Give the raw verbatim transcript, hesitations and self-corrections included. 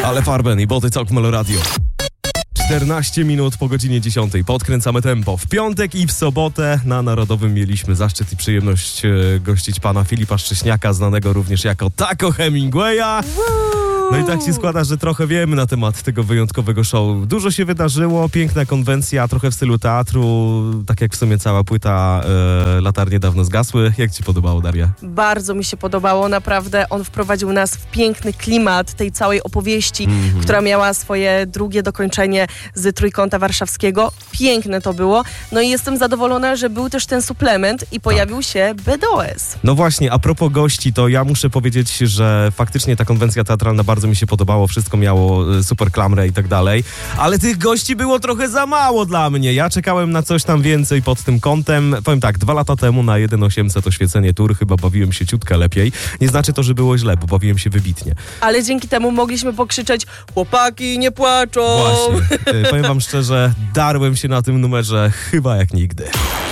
Ale Farben i Boty Cok Melo Radio. czternaście minut po godzinie dziesiątej. Podkręcamy tempo. W piątek i w sobotę na Narodowym mieliśmy zaszczyt i przyjemność e, gościć pana Filipa Szcześniaka, znanego również jako Taco Hemingwaya. No i tak się składa, że trochę wiemy na temat tego wyjątkowego show. Dużo się wydarzyło, piękna konwencja, trochę w stylu teatru, tak jak w sumie cała płyta e, Latarnie dawno zgasły. Jak ci podobało, Daria? Bardzo mi się podobało, naprawdę. On wprowadził nas w piękny klimat tej całej opowieści, mm-hmm. która miała swoje drugie dokończenie z Trójkąta Warszawskiego. Piękne to było. No i jestem zadowolona, że był też ten suplement i pojawił tak. się B D O S. No właśnie, a propos gości, to ja muszę powiedzieć, że faktycznie ta konwencja teatralna bardzo mi się podobało, wszystko miało super klamrę i tak dalej, ale tych gości było trochę za mało dla mnie. Ja czekałem na coś tam więcej pod tym kątem. Powiem tak, dwa lata temu na jeden osiemset Oświecenie Tour chyba bawiłem się ciutkę lepiej. Nie znaczy to, że było źle, bo bawiłem się wybitnie. Ale dzięki temu mogliśmy pokrzyczeć: chłopaki nie płaczą! Właśnie. Powiem wam szczerze, darłem się na tym numerze chyba jak nigdy.